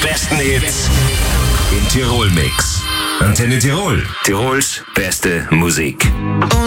besten Hits im Tirol-Mix. Antenne Tirol, Tirols beste Musik.